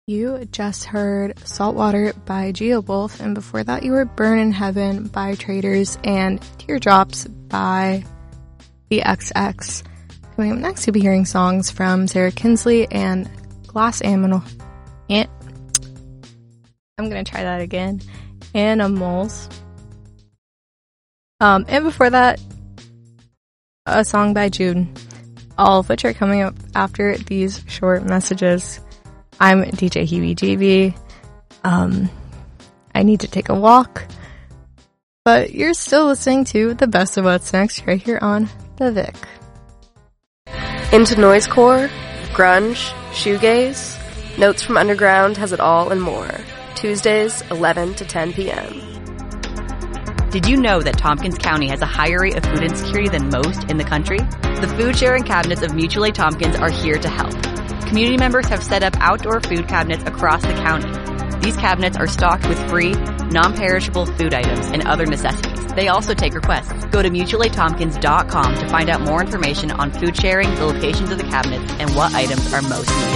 You just heard Saltwater by Geowolf, and before that you were Burn in Heaven by Traders and Teardrops by the XX. Coming up next, you'll be hearing songs from Sarah Kinsley and Glass Animal. I'm going to try that again. Animals. And before that, a song by June. All of which are coming up after these short messages. I'm DJ Heebie-Jeebie. I need to take a walk. But you're still listening to the best of what's next right here on The Vic. Into noisecore, grunge, shoegaze, Notes from Underground has it all and more. Tuesdays, 11 to 10 p.m. Did you know that Tompkins County has a higher rate of food insecurity than most in the country? The food sharing cabinets of Mutual Aid Tompkins are here to help. Community members have set up outdoor food cabinets across the county. These cabinets are stocked with free, non-perishable food items and other necessities. They also take requests. Go to mutualaidtompkins.com to find out more information on food sharing, the locations of the cabinets, and what items are most needed.